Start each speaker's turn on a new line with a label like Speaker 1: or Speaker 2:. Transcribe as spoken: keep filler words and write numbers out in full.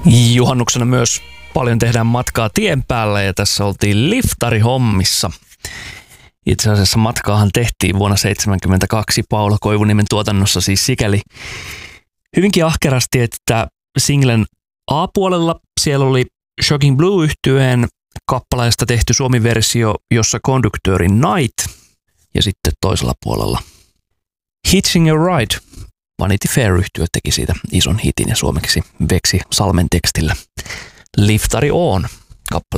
Speaker 1: Juhannuksena myös paljon tehdään matkaa tien päällä ja tässä oltiin liftarihommissa. Itse asiassa matkaahan tehtiin vuonna seitsemänkymmentäkaksi Paula Koivuniemen tuotannossa siis sikäli hyvinkin ahkerasti, että singlen A-puolella siellä oli Shocking Blue-yhtyeen kappaleesta tehty suomi-versio, jossa konduktööri Night ja sitten toisella puolella Hitching a Ride. Vanity Fair-yhtye teki siitä ison hitin ja suomeksi Veksi Salmen tekstillä Liftari On kappale.